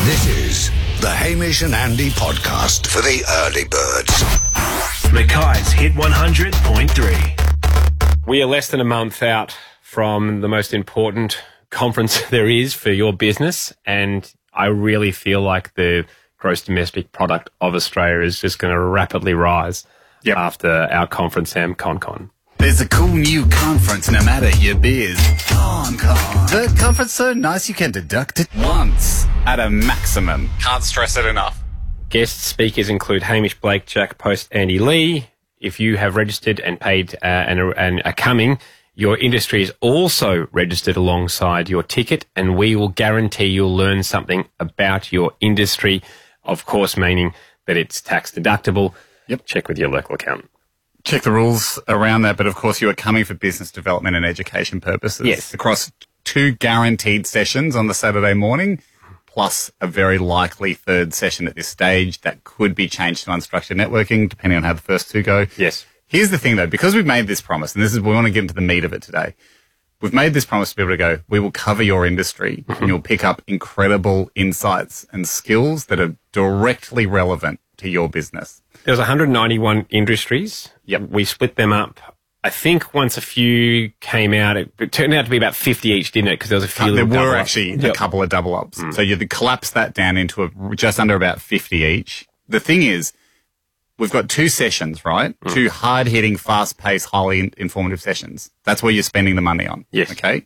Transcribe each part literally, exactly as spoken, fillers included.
This is the Hamish and Andy podcast for the early birds. Mackay's Hit one hundred point three. We are less than a month out from the most important conference there is for your business, and I really feel like the gross domestic product of Australia is just going to rapidly rise yep. after our conference, SamConCon. There's a cool new conference no matter your biz. ConCon. The conference so nice you can deduct it once at a maximum. Can't stress it enough. Guest speakers include Hamish Blake, Jack Post, Andy Lee. If you have registered and paid uh, and, and are coming, your industry is also registered alongside your ticket, and we will guarantee you'll learn something about your industry, of course, meaning that it's tax deductible. Yep. Check with your local accountant. Check the rules around that, but of course you are coming for business development and education purposes. Yes. Across two guaranteed sessions on the Saturday morning, plus a very likely third session at this stage that could be changed to unstructured networking, depending on how the first two go. Yes. Here's the thing though, because we've made this promise, and this is, we want to get into the meat of it today. We've made this promise to be able to go, we will cover your industry mm-hmm. and you'll pick up incredible insights and skills that are directly relevant to your business. There's one hundred ninety-one industries. Yep. We split them up. I think once a few came out, it, it turned out to be about fifty each, didn't it? Because there was a few. There little were double actually ups. a Yep. couple of double ups. Mm. So you collapse that down into a, just under about fifty each. The thing is, we've got two sessions, right? Mm. Two hard-hitting, fast-paced, highly in- informative sessions. That's where you're spending the money on. Yes. Okay?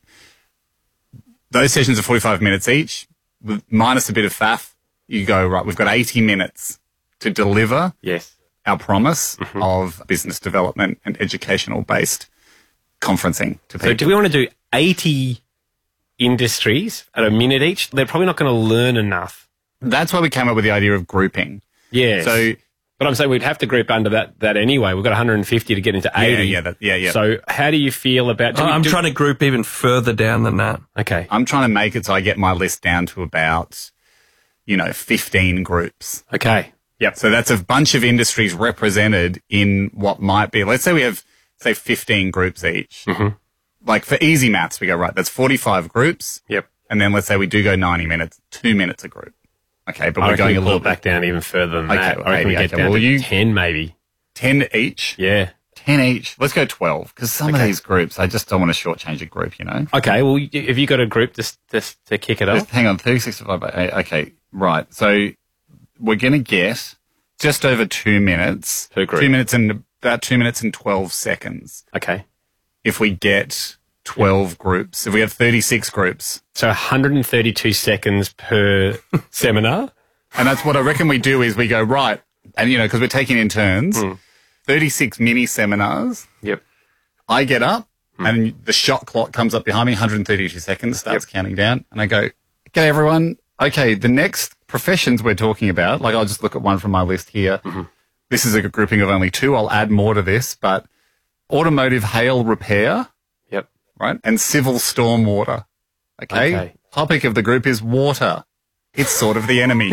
Those sessions are forty-five minutes each, with minus a bit of faff. You go, right, we've got eighty minutes to deliver yes. our promise mm-hmm. of business development and educational-based conferencing to people. So do we want to do eighty industries at a minute each? They're probably not going to learn enough. That's why we came up with the idea of grouping. Yeah. So, but I'm saying we'd have to group under that that anyway. We've got one hundred fifty to get into eighty. Yeah, yeah, that, yeah, yeah. So how do you feel about... Oh, I'm do, trying to group even further down than that. Okay. I'm trying to make it so I get my list down to about, you know, fifteen groups. Okay. Yep. So that's a bunch of industries represented in what might be, let's say we have, say, fifteen groups each. Mm-hmm. Like for easy maths, we go, right, that's forty-five groups. Yep. And then let's say we do go ninety minutes, two minutes a group. Okay, but I we're going we a little back down even further than Okay, that. well, I reckon we eighty, get okay. down Well, to you- ten maybe. ten each. Yeah. ten each. Let's go twelve, because some Okay. of these groups, I just don't want to shortchange a group, you know? Okay. Well, y- have you got a group just, just to kick it Just off? hang on, thirty-six divided by eight. Okay, right. So we're going to get just over two minutes. Per group. Two minutes and about two minutes and twelve seconds. Okay. If we get twelve groups, if we have thirty-six groups. So one hundred thirty-two seconds per seminar? And that's what I reckon we do is we go, right, and you know, because we're taking in turns, Mm. thirty-six mini seminars. Yep. I get up and the shot clock comes up behind me, one hundred thirty-two seconds, starts Yep. counting down, and I go, okay, everyone, okay, the next professions we're talking about, like I'll just look at one from my list here. Mm-hmm. This is a grouping of only two. I'll add more to this, but automotive hail repair, Yep. right, and civil stormwater. Okay? Okay. Topic of the group is water. It's sort of the enemy.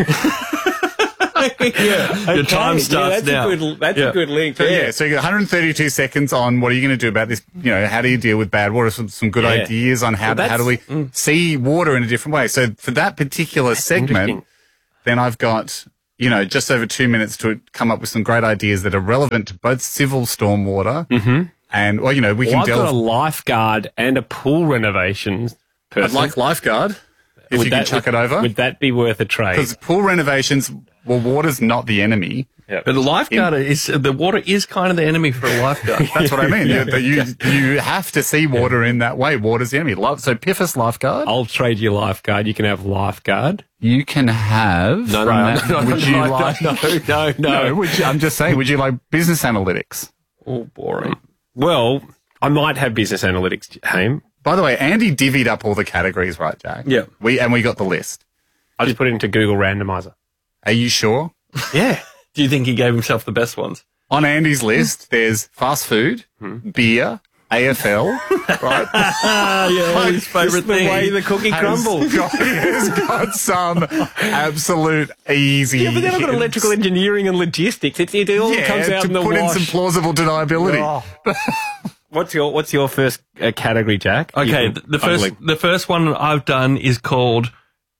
Yeah, your time starts yeah, now. that's A good, that's Yeah. a good link. So yeah, so you got one hundred thirty-two seconds on what are you going to do about this? You know, how do you deal with bad water? Some, some good Yeah. ideas on how Well, to, how do we that's- mm. see water in a different way. So for that particular segment, interesting. then I've got, you know, just over two minutes to come up with some great ideas that are relevant to both civil stormwater Mm-hmm. and, well, you know, we Well, can I've got a delve. lifeguard and a pool renovation person. I'd like lifeguard if Would you that, can chuck would, it over. Would that be worth a trade? Because pool renovations, well, water's not the enemy. Yep. But a lifeguard is, the water is kind of the enemy for a lifeguard. That's what I mean. you, you you have to see water in that way. Water's the enemy. Li- So P I F A S lifeguard. I'll trade you lifeguard. You can have lifeguard. You can have. No, no, from no, that- no, no, would you no, like? no, no, no. No, would you, I'm just saying. Would you like business analytics? Oh, boring. Well, I might have business analytics, Haim. By the way, Andy divvied up all the categories, right, Jack? Yeah. We and we got the list. I just put it into Google Randomizer. Are you sure? Yeah. Do you think he gave himself the best ones? On Andy's list, there's fast food, beer, A F L, right? Ah, yeah, his favourite The thing. way the cookie Has crumbles. got, has got some absolute easy. Yeah, but then I've got electrical engineering and logistics. It, it all yeah, comes out to in the put wash. in some plausible deniability. Oh. What's your What's your first uh, category, Jack? Okay, You the, can- the first Ugly. the first one I've done is called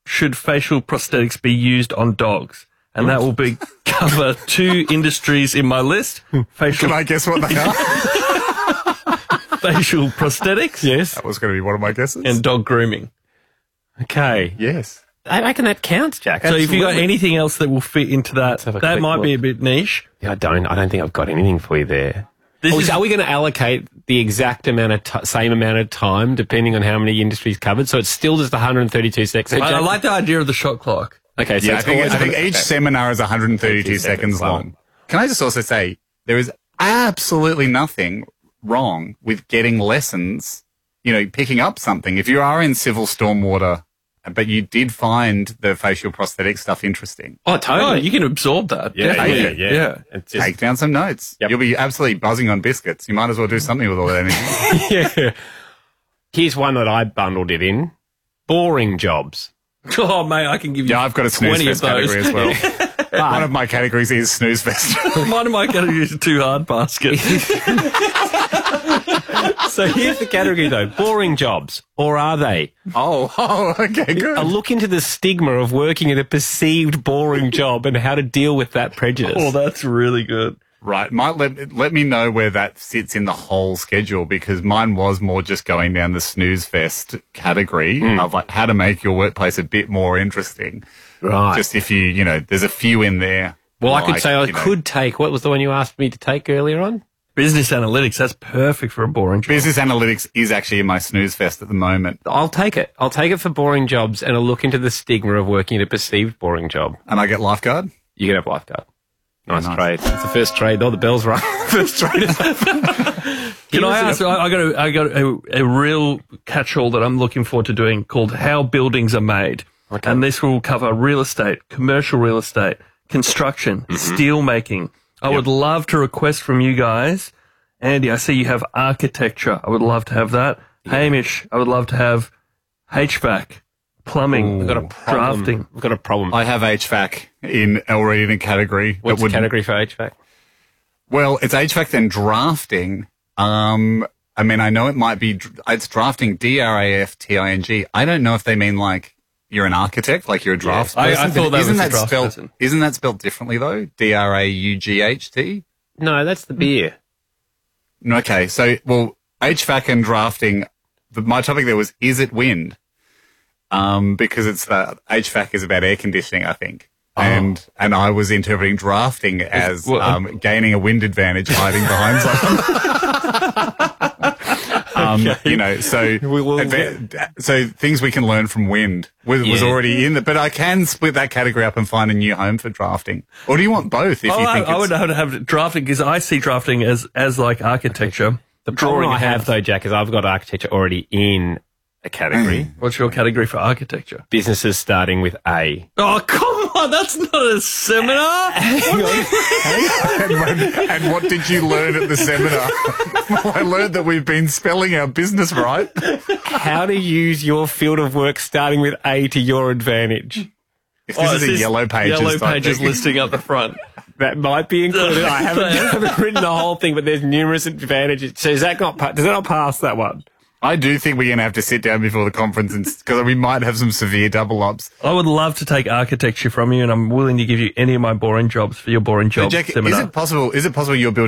should facial prosthetics be used on dogs? And that will be cover two industries in my list. Facial Can I guess what they are? facial prosthetics. Yes. That was going to be one of my guesses. And dog grooming. Okay. yes. I reckon that counts, Jack. So if you got Absolutely. anything else that will fit into that, have a that quick might be a look. bit niche. Yeah, I don't. I don't think I've got anything for you there. This Or is, are we going to allocate the exact amount of t- same amount of time depending on how many industries covered? So it's still just one hundred thirty-two seconds. So I, I Jack- like the idea of the shot clock. Okay, so Yeah, I it's think, always I think gonna- each seminar is one hundred thirty-two seconds long. Can I just also say, there is absolutely nothing wrong with getting lessons, you know, picking up something. If you are in civil stormwater, but you did find the facial prosthetic stuff interesting, Oh, Oh, totally. you can absorb that. yeah, definitely. yeah, yeah, yeah. It's just, take down some notes. Yep. You'll be absolutely buzzing on biscuits. You might as well do something with all that energy. yeah. Here's one that I bundled it in. Boring jobs. Oh, mate, I can give you Yeah, I've got a snooze twenty of fest category those. as well. One of my categories is snooze fest. One of my categories is too hard basket. So here's the category though. Boring jobs. Or are they? oh, oh, okay, good. A look into the stigma of working in a perceived boring job and how to deal with that prejudice. Oh, that's really good. Right, might let let me know where that sits in the whole schedule, because mine was more just going down the snooze fest category of like how to make your workplace a bit more interesting. Right. Just if you, you know, there's a few in there. well, I could like, say I you know, could take, what was the one you asked me to take earlier on? Business analytics, that's perfect for a boring job. Business analytics is actually in my snooze fest at the moment, I'll take it. I'll take it for boring jobs and a look into the stigma of working in a perceived boring job. and I get lifeguard. You can have lifeguard. Nice, Nice. trade. It's the first trade. Oh, the bell's rung. First trade. Can I ask? I I got a, I got a, a real catch-all that I'm looking forward to doing called "How Buildings Are Made," Okay. and this will cover real estate, commercial real estate, construction, Mm-hmm. steel making. I would love to request from you guys, Andy. I see you have architecture. I would love to have that. Hamish, I would love to have H V A C, plumbing, We've got a problem. drafting. We've got a problem. I have H V A C in already in a category. What's that would, the category for H V A C? Well, it's H V A C then drafting. Um, I mean, I know it might be, dr- it's drafting D R A F T I N G. I don't know if they mean like you're an architect, like you're a draft I- I person. thought but that isn't was a that draft spelled, person. Isn't that spelled differently though? D R A U G H T? No, that's the beer. Okay. So, well, H V A C and drafting, the, my topic there was, is it wind? Um, because it's the, H V A C is about air conditioning, I think. And, and I was interpreting drafting as, well, um, gaining a wind advantage hiding behind something. um, you know, so, will adva- so things we can learn from wind was, was Yeah. already in the, but I can split that category up and find a new home for drafting. Or do you want both if Oh, you I, think I it's, would have to have drafting because I see drafting as as like architecture. The problem I ahead. have though, Jack, is I've got architecture already in a category. What's your category for architecture? Businesses starting with A. Oh, come on. That's not a seminar. and, what, and what did you learn at the seminar? Well, I learned that we've been spelling our business right. How to use your field of work starting with A to your advantage. If this Oh, is it's a this yellow pages, Yellow type pages thing. listing up the front. That might be included. I haven't, I haven't written the whole thing, but there's numerous advantages. So is that not, pa- does that not pass that one? I do think we're going to have to sit down before the conference because we might have some severe double ups. I would love to take architecture from you, and I'm willing to give you any of my boring jobs for your boring So job Jack, seminar. is it possible? Is it possible you're building